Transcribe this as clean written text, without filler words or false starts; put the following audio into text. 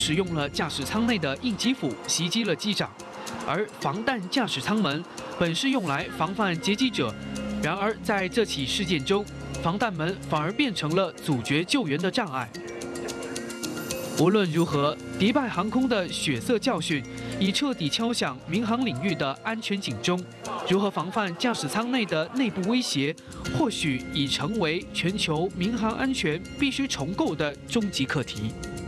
使用了驾驶舱内的应急斧袭击了机长，而防弹驾驶舱门本是用来防范劫机者，然而在这起事件中，防弹门反而变成了阻绝救援的障碍。无论如何，迪拜航空的血色教训已彻底敲响民航领域的安全警钟。如何防范驾驶舱内的内部威胁，或许已成为全球民航安全必须重构的终极课题。